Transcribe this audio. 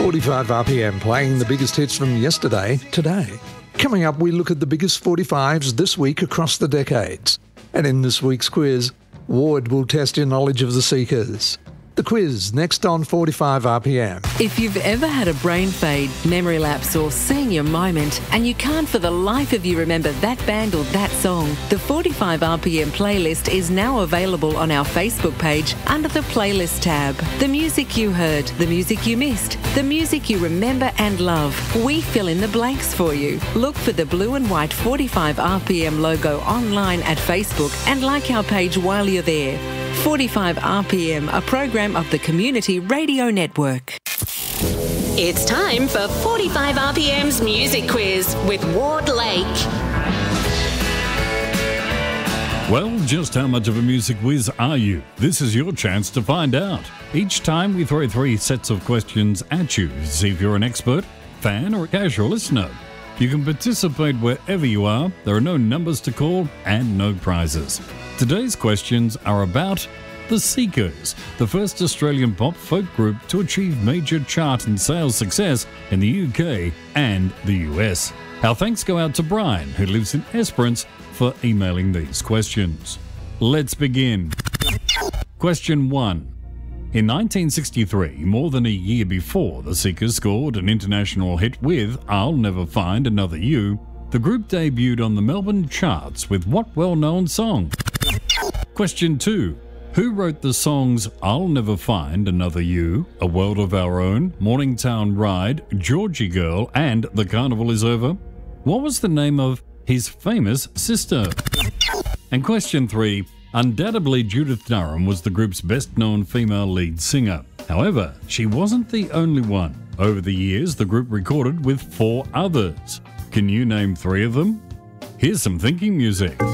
45 RPM, playing the biggest hits from yesterday, today. Coming up, we look at the biggest 45s this week across the decades. And in this week's quiz, Ward will test your knowledge of the Seekers. The quiz, next on 45 RPM. If you've ever had a brain fade, memory lapse or senior moment and you can't for the life of you remember that band or that song, the 45 RPM playlist is now available on our Facebook page under the Playlist tab. The music you heard, the music you missed, the music you remember and love. We fill in the blanks for you. Look for the blue and white 45 RPM logo online at Facebook and like our page while you're there. 45 RPM, a program of the Community Radio Network. It's time for 45 RPM's Music Quiz with Ward Lake. Well, just how much of a music whiz are you? This is your chance to find out. Each time we throw 3 sets of questions at you to see if you're an expert, fan or a casual listener. You can participate wherever you are. There are no numbers to call and no prizes. Today's questions are about the Seekers, the first Australian pop folk group to achieve major chart and sales success in the UK and the US. Our thanks go out to Brian, who lives in Esperance, for emailing these questions. Let's begin. Question 1. In 1963, more than a year before the Seekers scored an international hit with I'll Never Find Another You, the group debuted on the Melbourne charts with what well-known song? Question 2. Who wrote the songs I'll Never Find Another You, A World of Our Own, Morningtown Ride, Georgie Girl, and The Carnival Is Over? What was the name of his famous sister? And question 3. Undoubtedly, Judith Durham was the group's best-known female lead singer. However, she wasn't the only one. Over the years, the group recorded with 4 others. Can you name 3 of them? Here's some thinking music.